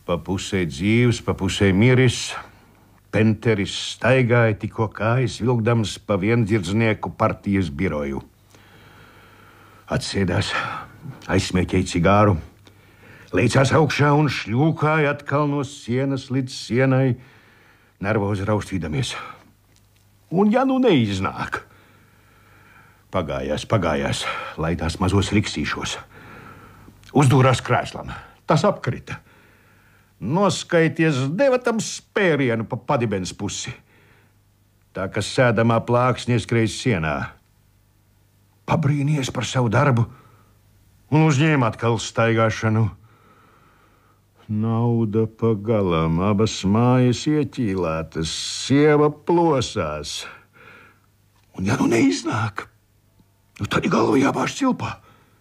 Pa pusē dzīves, pa pusē miris. Penteris staigāja tikko kājas vilkdams pa viendzirdznieku partijas biroju. Atsēdās, aizsmēķēja cigāru, leicās augšā un šļūkāja atkal no sienas līdz sienai, nervozi raustīdamies. Un ja nu neiznāk? Pagājās, laidās mazos riksīšos. Uzdūrās krēslam, tas apkrita. Noskaities deva tam spērienu pa padibens pusi. Tā, kas sēdamā plāksni ieskrējas sienā. Pabrīnies par savu darbu un uzņēma atkal staigāšanu. Nauda pagalam, abas mājas ieķīlētas, sieva plosās. Un ja nu neiznāk, tad ir galva jābāž cilpā.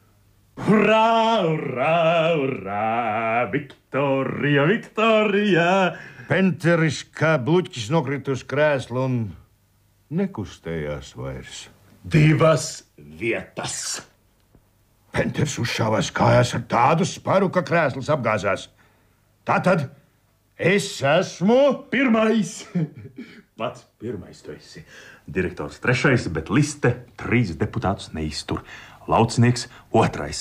Urā, urā, urā, Viktorija, Viktorija! Penteris kā bluķis nokrita uz krēslu un nekustējās vairs. 2 vietas. Penteris uzšāvās kājās ar tādu sparu, ka krēsls apgāzās. Tātad es esmu pirmais. Pats pirmais tu esi. Direktors 3, bet liste 3 deputātus neiztur. Laucinieks 2.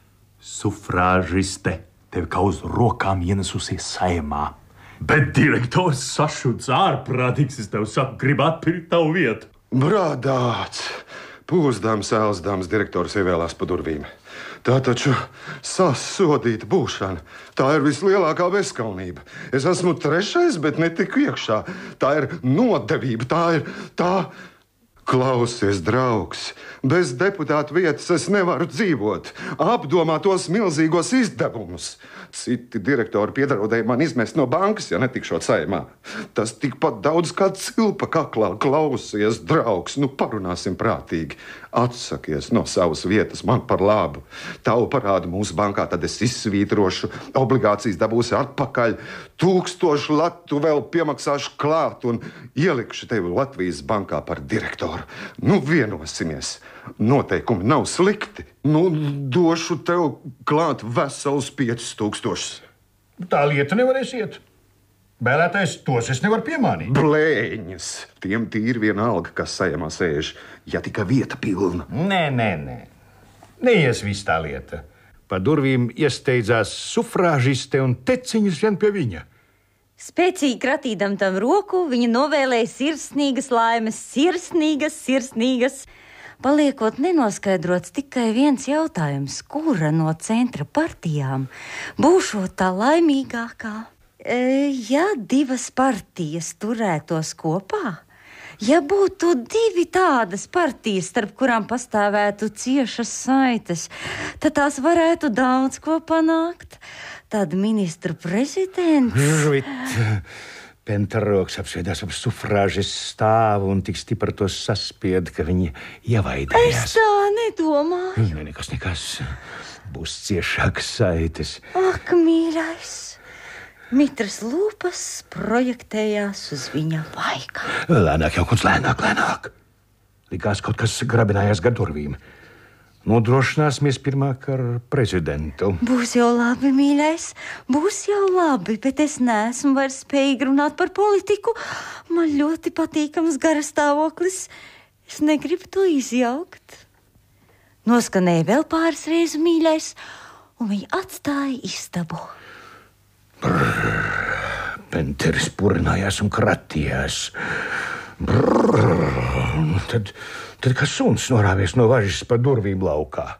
Sufrāžiste tevi kā uz rokām ienesusies Saeimā. Bet direktors sašuts ārprātīgs, es tev saku, grib atpirkt tavu vietu. Brādāts! Pūzdams, ēlsdams direktors ievēlās pa durvīm. Tā taču sasodīta būšana. Tā ir vislielākā bezskaunība. Es esmu 3, bet netiku iekšā. Tā ir nodevība, tā... Klausies, draugs, bez deputāta vietas es nevaru dzīvot. Apdomā tos milzīgos izdevumus. Citi direktori piedraudēja man izmest no bankas, ja netikšot Saeimā. Tas tikpat daudz kā cilpa kaklā. Klausies, draugs, nu parunāsim prātīgi. Atsakies no savas vietas man par labu. Tavu parādu mūsu bankā, tad es izsvītrošu, obligācijas dabūsi atpakaļ, 1000 latu vēl piemaksāšu klāt un ielikšu tevi Latvijas bankā par direktoru. Nu, vienosimies. Noteikumi nav slikti. Nu, došu tev klāt veselus 5000. Tā lieta nevarēs iet. Vēlētais tos es nevaru piemānīt. Blēņas. Tiem tīri vienalga, kas Saeimā sēž, ja tikai vieta pilna. Nē. Neies viss tā lieta. Pa durvīm iesteidzās sufrāžiste un teciņas vien pie viņa. Spēcīgi kratīdam tam roku, viņa novēlēja sirsnīgas laimes, sirsnīgas. Paliekot nenoskaidrots tikai viens jautājums, kura no centra partijām būšot tā laimīgākā? Ja 2 partijas turētos kopā, ja būtu 2 tādas partijas, starp kurām pastāvētu ciešas saites, tad tās varētu daudz ko panākt. Tad ministru prezidents... Žvit! Penteroks apsēdās ap sufrāžas stāvu un tik stipri to saspied, ka viņi ievaidējās. Es tā nedomāju. Nekas. Būs ciešākas saites. Ak, mīļais! Mitras lūpas projektējās uz viņa vaika. Lēnāk, Jaukuns, lēnāk. Likās kaut kas grabinājās gar durvīm. Nodrošināsimies pirmāk ar prezidentu. Būs jau labi, mīļais, bet es neesmu vairs spējīga runāt par politiku. Man ļoti patīkams garastāvoklis. Es negribu to izjaukt. Noskanēja vēl pāris reizi, mīļais, un viņi atstāja istabu. Penteris purinājās un kratījās. Tad kā suns norāvies no važas pa durvīm laukā.